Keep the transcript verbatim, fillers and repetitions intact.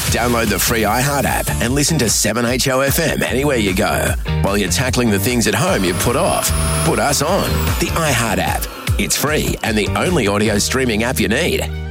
Download the free iHeart app and listen to seven H O F M anywhere you go. While you're tackling the things at home you've put off, put us on. The iHeart app. It's free and the only audio streaming app you need.